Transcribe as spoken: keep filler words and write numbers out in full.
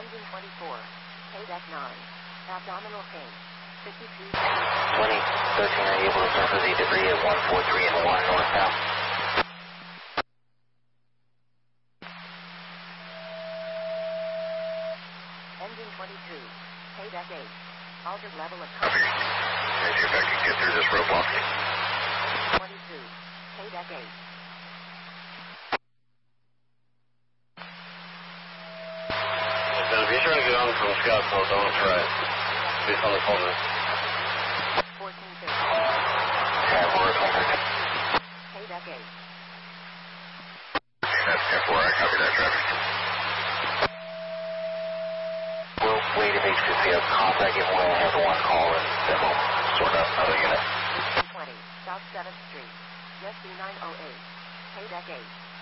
Engine twenty-four. Payback nine. Abdominal pain. fifty-two. twenty, thirteen, are you able to suffer the debris at one four three and one northbound? Engine twenty-two. Payback eight. Altered level of Copy. And see if I can get through this roadblock. twenty-two. Payback eight. Listen, if you're trying to get on from Scottsville, don't try it. Please on the phone. fourteen fifty. Yeah, we're at one thirty. Payback eight. That's ten four, I copy that traffic. We'll wait if H P P has contact if we only have one call and then we'll sort out another unit. twenty. South seventh Street. Yes, B nine oh eight. Payback eight.